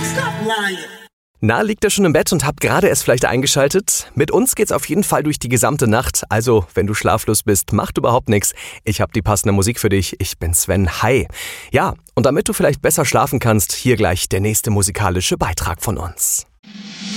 Na, liegt ihr schon im Bett und habt gerade erst vielleicht eingeschaltet? Mit uns geht's auf jeden Fall durch die gesamte Nacht. Also, wenn du schlaflos bist, macht überhaupt nichts. Ich habe die passende Musik für dich. Ich bin Sven. Hi. Ja, und damit du vielleicht besser schlafen kannst, hier gleich der nächste musikalische Beitrag von uns.